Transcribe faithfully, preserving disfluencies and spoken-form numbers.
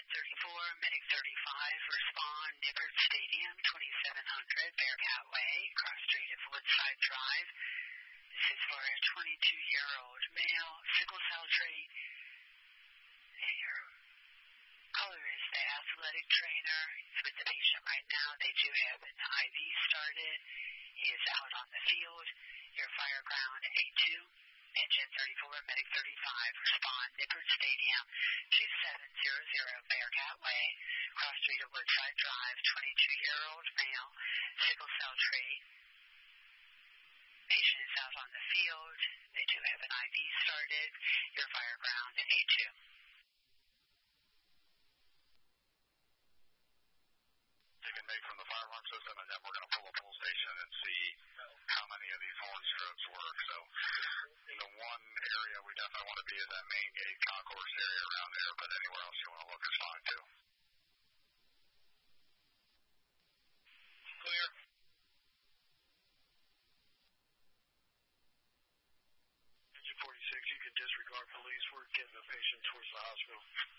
thirty-four, Medic thirty-five, respond, Nippert Stadium, twenty-seven hundred, Bearcat Way, cross street of Woodside Drive. This is for a twenty-two-year-old male, sickle cell trait. And your caller is the athletic trainer. He's with the patient right now. They do have an I V started. He is out on the field. Your fire ground A two. Engine thirty-four, Medic thirty-five, respond, Nippert Stadium, twenty-seven hundred, Bearcat Way, cross street of Woodside Drive, twenty-two-year-old male, sickle cell trait. Patient is out on the field. They do have an I V started. Your fire ground A two. Take a name from the fire alarm system, and then we're going to pull a pull station and see how many of these horn strokes work. So the one area we definitely want to be is that main gate concourse area around there, but anywhere else you want to look is fine too. Clear. Engine forty-six, you can disregard police. We're getting the patient towards the hospital.